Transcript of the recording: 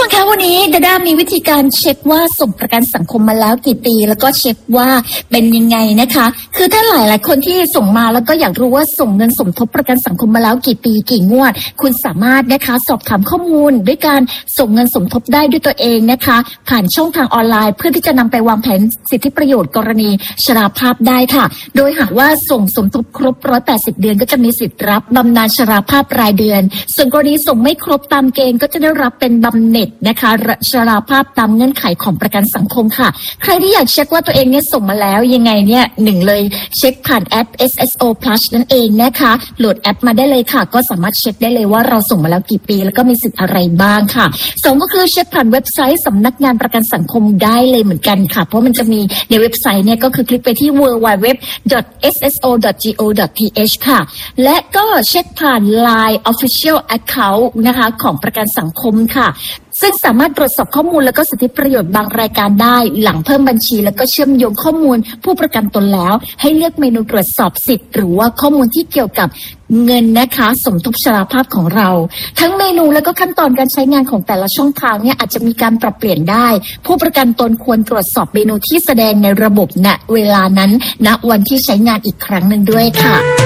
ฟังคะวันนี้ดาด้ามีวิธีการเช็คว่าส่งประกันสังคมมาแล้วกี่ปีแล้วก็เช็คว่าเป็นยังไงนะคะคือถ้าหลายคนที่ส่งมาแล้วก็อยากรู้ว่าส่งเงินสมทบประกันสังคมมาแล้วกี่ปีกี่งวดคุณสามารถนะคะสอบถามข้อมูลด้วยการส่งเงินสมทบได้ด้วยตัวเองนะคะผ่านช่องทางออนไลน์เพื่อที่จะนำไปวางแผนสิทธิประโยชน์กรณีชราภาพได้ค่ะโดยหากว่าส่งสมทบครบ180เดือนก็จะมีสิทธิ์รับบำนาญชราภาพรายเดือนส่วนกรณีส่งไม่ครบตามเกณฑ์ก็จะได้รับเป็นบำเหน็จนะคะชราภาพตามเงื่อนไขของประกันสังคมค่ะใครที่อยากเช็คว่าตัวเองเนี่ยส่งมาแล้วยังไงเนี่ย1เลยเช็คผ่านแอป SSO Plus นั่นเองนะคะโหลดแอปมาได้เลยค่ะก็สามารถเช็คได้เลยว่าเราส่งมาแล้วกี่ปีแล้วก็มีสิทธิ์อะไรบ้างค่ะ2ก็คือเช็คผ่านเว็บไซต์สำนักงานประกันสังคมได้เลยเหมือนกันค่ะเพราะมันจะมีในเว็บไซต์เนี่ยก็คือคลิกไปที่ www.sso.go.th ค่ะและก็เช็คผ่าน Line Official Account นะคะของประกันสังคมค่ะซึ่งสามารถตรวจสอบข้อมูลและก็สิทธิประโยชน์บางรายการได้หลังเพิ่มบัญชีแล้วก็เชื่อมโยงข้อมูลผู้ประกันตนแล้วให้เลือกเมนูตรวจสอบสิทธิ์หรือว่าข้อมูลที่เกี่ยวกับเงินนะคะสมทบชราภาพของเราทั้งเมนูและก็ขั้นตอนการใช้งานของแต่ละช่องทางเนี่ยอาจจะมีการปรับเปลี่ยนได้ผู้ประกันตนควรตรวจสอบเมนูที่แสดงในระบบณเวลานั้นณวันที่ใช้งานอีกครั้งหนึ่งด้วยค่ะ